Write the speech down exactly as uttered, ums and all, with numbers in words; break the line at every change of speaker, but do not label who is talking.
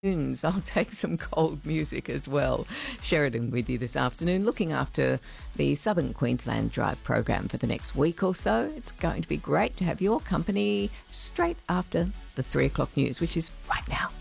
tunes. I'll take some cold music as well. Sheridan with you this afternoon, looking after the Southern Queensland Drive program for the next week or so. It's going to be great to have your company straight after the three o'clock news, which is right now.